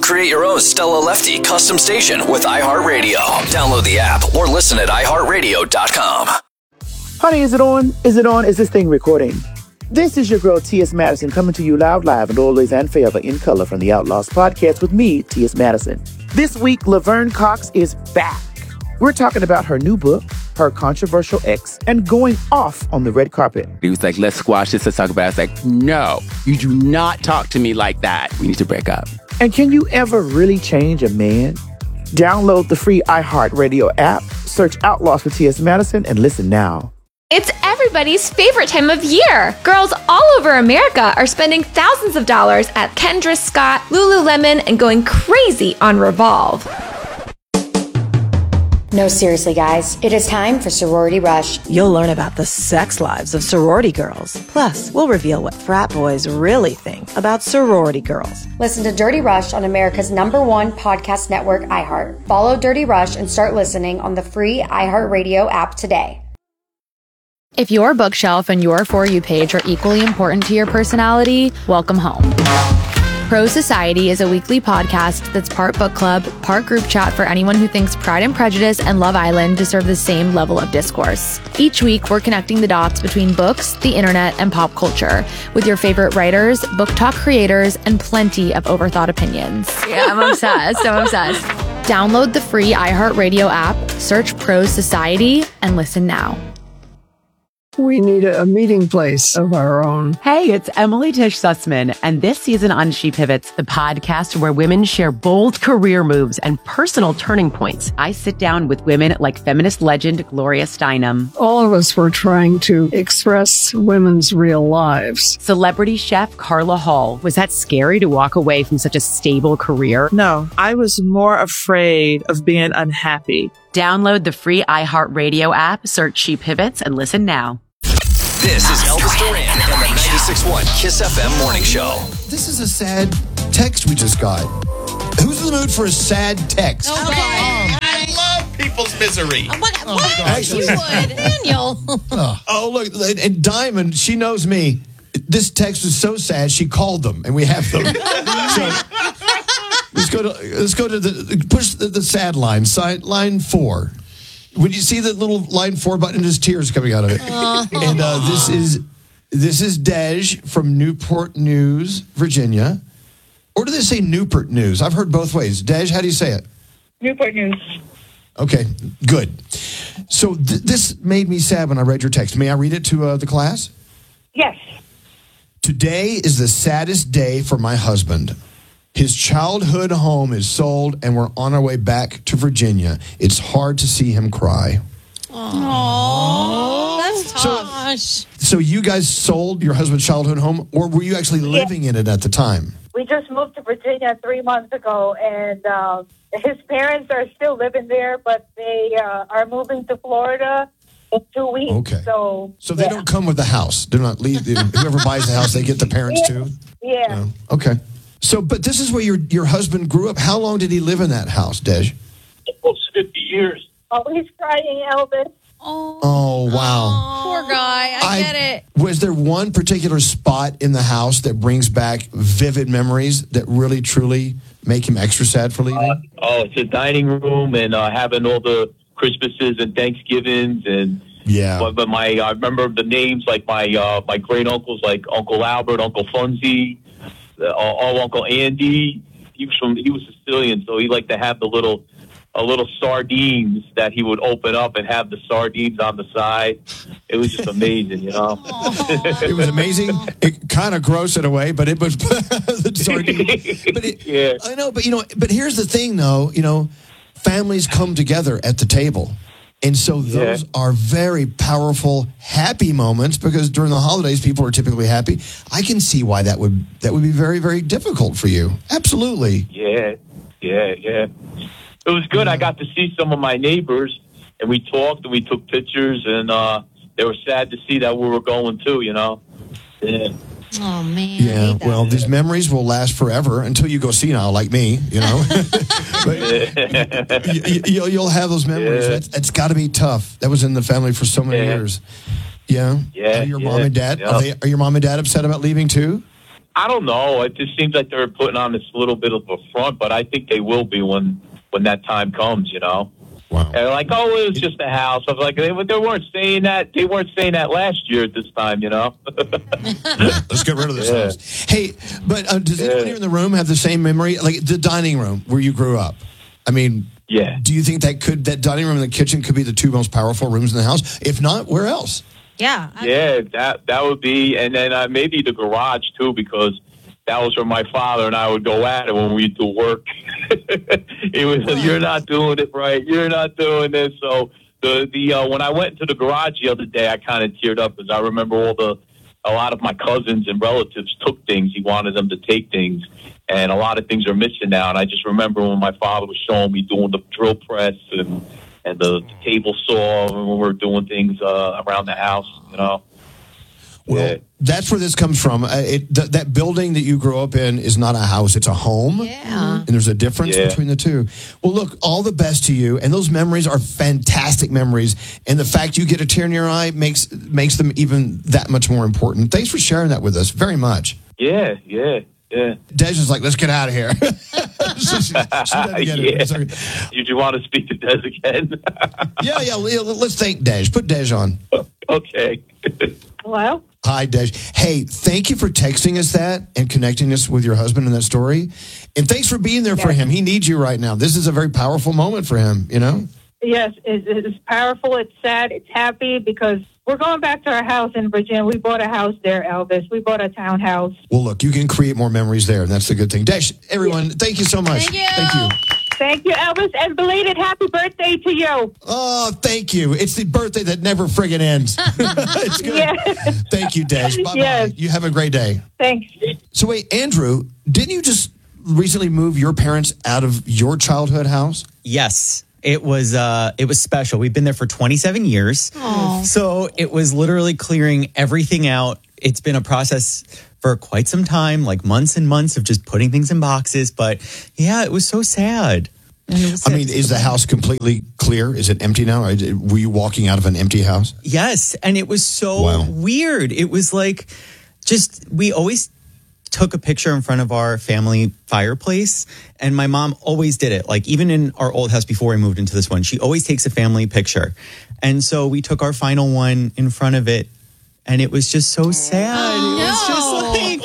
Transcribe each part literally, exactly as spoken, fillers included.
Create your own Stella Lefty custom station with iHeartRadio. Download the app or listen at i heart radio dot com. Honey, is it on? Is it on? Is this thing recording? This is your girl, T S. Madison, coming to you loud, live, and always and forever in color from the Outlaws podcast with me, T S. Madison. This week, Laverne Cox is back. We're talking about her new book, her controversial ex, and going off on the red carpet. He was like, let's squash this, let's talk about it. I was like, no, you do not talk to me like that. We need to break up. And can you ever really change a man? Download the free iHeartRadio app, search Outlaws for T S. Madison, and listen now. It's everybody's favorite time of year. Girls all over America are spending thousands of dollars at Kendra Scott, Lululemon, and going crazy on Revolve. No, seriously, guys. It is time for Sorority Rush. You'll learn about the sex lives of sorority girls. Plus, we'll reveal what frat boys really think about sorority girls. Listen to Dirty Rush on America's number one podcast network, iHeart. Follow Dirty Rush and start listening on the free iHeartRadio app today. If your bookshelf and your For You page are equally important to your personality, welcome home. Pro Society is a weekly podcast that's part book club, part group chat for anyone who thinks Pride and Prejudice and Love Island deserve the same level of discourse. Each week, we're connecting the dots between books, the internet, and pop culture with your favorite writers, book talk creators, and plenty of overthought opinions. Yeah, I'm obsessed. I'm obsessed. Download the free iHeartRadio app, search Pro Society, and listen now. We need a, a meeting place of our own. Hey, it's Emily Tish Sussman, and this season on She Pivots, the podcast where women share bold career moves and personal turning points. I sit down with women like feminist legend Gloria Steinem. All of us were trying to express women's real lives. Celebrity chef Carla Hall. Was that scary to walk away from such a stable career? No, I was more afraid of being unhappy. Download the free iHeartRadio app, search She Pivots, and listen now. This is Elvis Duran and the ninety-six point one Kiss F M Morning Show. This is a sad text we just got. Who's in the mood for a sad text? Okay. Um, I love people's misery. Oh, what? Oh, what? actually, You would, Daniel. oh, oh, look, and Diamond, she knows me. This text was so sad, she called them, and we have them. So, let's go to let's go to the push the, the sad line, side, line four. When you see the little line four button, there's tears coming out of it. Uh, and uh, this is this is Dej from Newport News, Virginia. Or do they say Newport News? I've heard both ways. Dej, how do you say it? Newport News. Okay, good. So th- this made me sad when I read your text. May I read it to uh, the class? Yes. Today is the saddest day for my husband. His childhood home is sold, and we're on our way back to Virginia. It's hard to see him cry. Aww, that's tough. So, so you guys sold your husband's childhood home, or were you actually living in it at the time? We just moved to Virginia three months ago, and uh, his parents are still living there, but they uh, are moving to Florida in two weeks. Okay. So, so they yeah. don't come with the house. They're not leave. Whoever buys the house, they get the parents yeah. too. Yeah. No. Okay. So, but this is where your your husband grew up. How long did he live in that house, Dej? Almost fifty years. Oh, he's crying, Elvis. Oh, oh wow. Poor guy. I, I get it. Was there one particular spot in the house that brings back vivid memories that really, truly make him extra sad for leaving? Uh, oh, it's a dining room and uh, having all the Christmases and Thanksgivings and yeah. But, but my I remember the names like my uh, my great uncles like Uncle Albert, Uncle Funzy. Uh, all Uncle Andy, he was from he was Sicilian, so he liked to have the little a little sardines that he would open up and have the sardines on the side. It was just amazing, you know. It was amazing. It kind of gross in a way, but it was the sardines. But it, yeah, I know, but you know, but here's the thing, though. You know, families come together at the table. And so those yeah. are very powerful, happy moments because during the holidays, people are typically happy. I can see why that would that would be very, very difficult for you. Absolutely. Yeah, yeah, yeah. It was good. Yeah. I got to see some of my neighbors, and we talked, and we took pictures, and uh, they were sad to see that we were going too, you know. Yeah. Oh, man. Yeah, well, these memories will last forever until you go senile like me, you know. But you, you, you'll have those memories. Yeah. That's, that's got to be tough. That was in the family for so many yeah. years. Yeah. Yeah. Are your yeah, mom and dad, yeah. are, they, are your mom and dad upset about leaving too? I don't know. It just seems like they're putting on this little bit of a front, but I think they will be when when that time comes. You know. Wow. They're like, oh, it was just a house. I was like, they, they weren't saying that. They weren't saying that last year at this time. You know. Let's get rid of this Yeah. house. Hey, but uh, does anyone Yeah. here in the room have the same memory, like the dining room where you grew up? I mean, yeah. Do you think that could that dining room and the kitchen could be the two most powerful rooms in the house? If not, where else? Yeah. Yeah, that that would be, and then uh, maybe the garage too, because that was where my father and I would go at it when we do work. It was, you're not doing it right. You're not doing this. So the the uh, when I went into the garage the other day, I kind of teared up because I remember all the a lot of my cousins and relatives took things. He wanted them to take things, and a lot of things are missing now. And I just remember when my father was showing me doing the drill press and and the table saw when we were doing things uh, around the house. You know. Well, Yeah. that's where this comes from. Uh, it, th- that building that you grew up in is not a house; it's a home. Yeah. And there's a difference Yeah. between the two. Well, look, all the best to you, and those memories are fantastic memories. And the fact you get a tear in your eye makes makes them even that much more important. Thanks for sharing that with us, very much. Yeah, yeah, yeah. Des is like, let's get out of here. she, she, she doesn't get it. Yeah. It's okay. Did you want to speak to Des again? Yeah, yeah. Let's thank Des. Put Des on. Okay. Hello? Hi, Des. Hey, thank you for texting us that and connecting us with your husband in that story. And thanks for being there for him. He needs you right now. This is a very powerful moment for him, you know? Yes, it's, it's powerful. It's sad. It's happy because we're going back to our house in Virginia. We bought a house there, Elvis. We bought a townhouse. Well, look, you can create more memories there, and that's the good thing. Dash, everyone, thank you so much. Thank you. Thank you. Thank you, Elvis, and belated happy birthday to you. Oh, thank you. It's the birthday that never friggin' ends. It's good. Yeah. Thank you, Dash. Bye-bye. Yes. You have a great day. Thanks. So wait, Andrew, didn't you just recently move your parents out of your childhood house? Yes. It was uh, it was special. We've been there for twenty-seven years. Aww. So it was literally clearing everything out. It's been a process for quite some time, like months and months of just putting things in boxes. But yeah, it was so sad. And it was I sad. mean, is the house completely clear? Is it empty now? Or is it- were you walking out of an empty house? Yes. And it was so Wow. weird. It was like just, we always took a picture in front of our family fireplace, and my mom always did it. Like even in our old house before we moved into this one, she always takes a family picture. And so we took our final one in front of it, and it was just so sad. It was just like,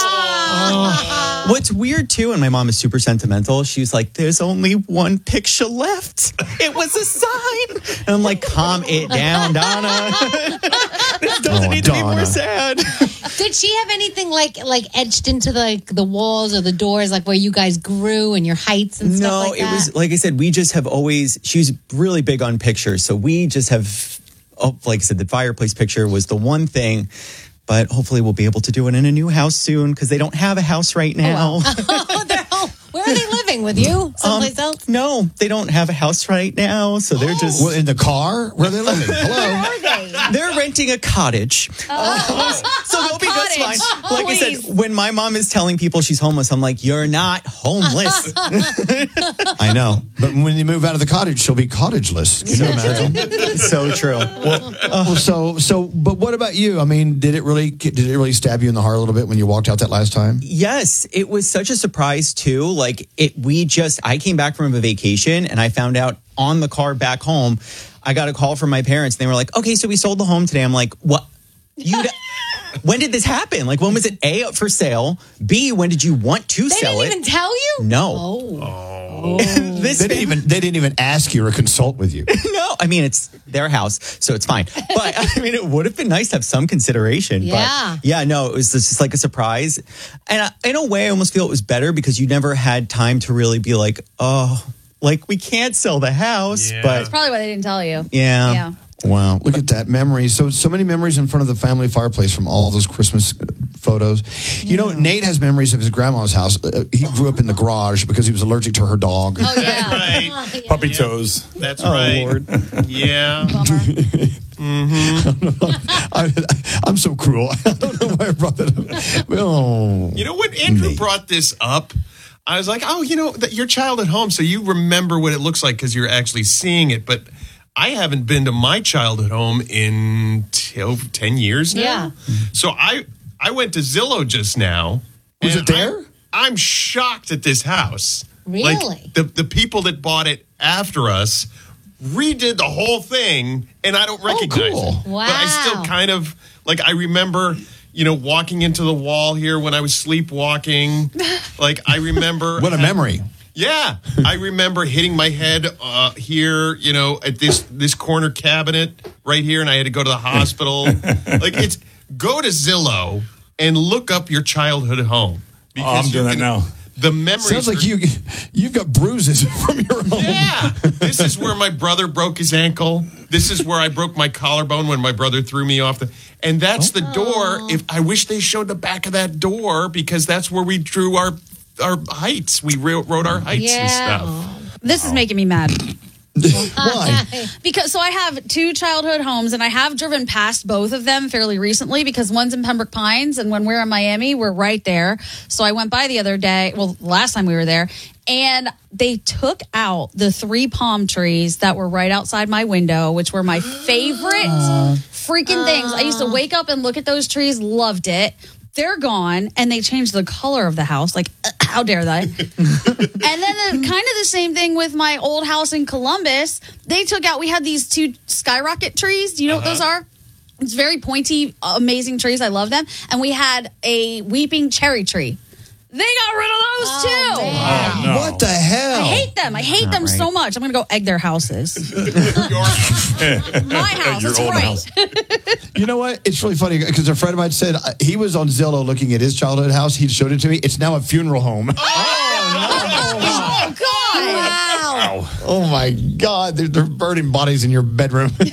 oh. What's weird too, and my mom is super sentimental, she's like, there's only one picture left. It was a sign. And I'm like, calm it down, Donna. This doesn't Oh, need to be more Donna. sad. Did she have anything like like etched into the the walls or the doors, like where you guys grew and your heights and stuff No, like it that? was, like I said, we just have always, she was really big on pictures. So we just have, oh, like I said, the fireplace picture was the one thing. But hopefully we'll be able to do it in a new house soon because they don't have a house right now. Oh, they're all, where are they living with you? Someplace Um, else? No, they don't have a house right now. So they're just. Well, in the car? Where are they living? Hello? Where are they? They're renting a cottage. Oh. So they'll be that's cottage. fine. Like I Please. said, when my mom is telling people she's homeless, I'm like, you're not homeless. I know. But when you move out of the cottage, she'll be cottageless. Can you imagine? So true. Well, well, so, so, but what about you? I mean, did it really, did it really stab you in the heart a little bit when you walked out that last time? Yes, it was such a surprise too. Like it, we just, I came back from a vacation and I found out on the car back home, I got a call from my parents and they were like, okay, so we sold the home today. I'm like, what? You, when did this happen? Like, when was it A, up for sale? B, when did you want to They sell didn't it? even tell you? No. Oh. This They didn't even, they didn't even ask you or consult with you. No, I mean, it's their house, so it's fine. But I mean, it would have been nice to have some consideration. Yeah. But yeah, no, it was just like a surprise. And I, in a way, I almost feel it was better because you never had time to really be like, oh, like we can't sell the house. Yeah. But That's probably why they didn't tell you. yeah. Yeah. Wow, look at that memories. So, so many memories in front of the family fireplace from all those Christmas photos. You know, Nate has memories of his grandma's house. Uh, he grew up in the garage because he was allergic to her dog. Oh, yeah. Right. Oh, yeah. Puppy toes. That's Oh, right. Lord. Yeah. Bummer. I, I'm so cruel. I don't know why I brought that up. Oh. You know, when Andrew brought this up, I was like, oh, you know, that your child at home, so you remember what it looks like because you're actually seeing it. But I haven't been to my childhood home in t- over ten years now. Yeah. So I I went to Zillow just now, Was it there? I, I'm shocked at this house. Really? Like, the, the people that bought it after us redid the whole thing, and I don't recognize cool. it. But I still Wow. kind of, like, I remember, you know, walking into the wall here when I was sleepwalking. Like, I remember. What a memory. Yeah. I remember hitting my head uh, here, you know, at this, this corner cabinet right here, and I had to go to the hospital. Like, it's, go to Zillow and look up your childhood home. Oh, I'm doing that now. The memories. Sounds like are- you, you've got bruises from your home. Yeah. This is where my brother broke his ankle. This is where I broke my collarbone when my brother threw me off the. And that's the door. If I wish they showed the back of that door, because that's where we drew our our heights. We wrote, wrote our heights and stuff. This is making me mad. Why? Because so I have two childhood homes, and I have driven past both of them fairly recently because one's in Pembroke Pines, and when we're in Miami, we're right there. So I went by the other day, well, last time we were there, and they took out the three palm trees that were right outside my window, which were my favorite freaking things. I used to wake up and look at those trees, loved it. They're gone, and they changed the color of the house. Like, uh, how dare they? And then the, kind of the same thing with my old house in Columbus. They took out, we had these two skyrocket trees. Do you know Uh-huh. what those are? It's very pointy, amazing trees. I love them. And we had a weeping cherry tree. They got rid of those too. Oh, no. What the hell? I hate them. I hate Not them right. so much. I'm going to go egg their houses. My house. Your It's old right. house. You know what? It's really funny because a friend of mine said uh, he was on Zillow looking at his childhood house. He showed it to me. It's now a funeral home. Oh, God. Wow. Oh, my God. They're, they're burning bodies in your bedroom. Yeah,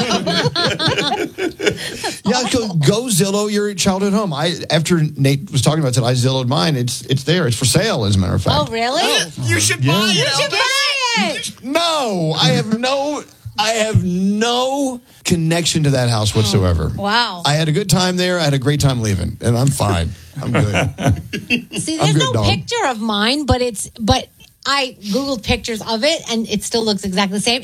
go, go Zillow your childhood home. I After Nate was talking about it, I Zillowed mine. It's it's there. It's for sale, as a matter of fact. Oh, really? You should Yeah. buy it. You should Elvis. buy it. No, I have no, I have no connection to that house whatsoever. Wow. I had a good time there. I had a great time leaving, and I'm fine. I'm good. See, I'm there's good, no dog. picture of mine, but it's but I Googled pictures of it, and it still looks exactly the same.